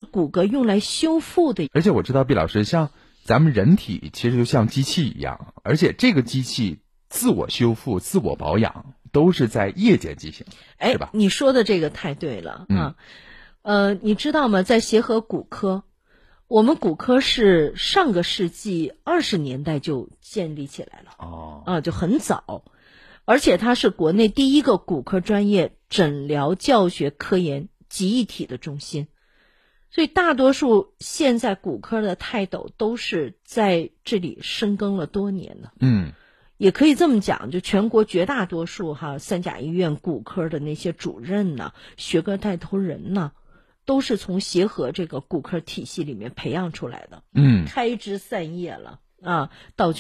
骨骼用来修复的。 而且我知道毕老师，像咱们人体其实就像机器一样，而且这个机器自我修复、自我保养都是在夜间进行，是吧？ 你说的这个太对了啊。你知道吗？在协和骨科，我们骨科是上个世纪20年代就建立起来了，就很早，而且它是国内第一个骨科专业诊疗教学科研集一体的中心，所以大多数现在骨科的泰斗都是在这里深耕了多年了。也可以这么讲，就全国绝大多数三甲医院骨科的那些主任呢、学科带头人呢，都是从协和这个骨科体系里面培养出来的。开枝散叶了啊，到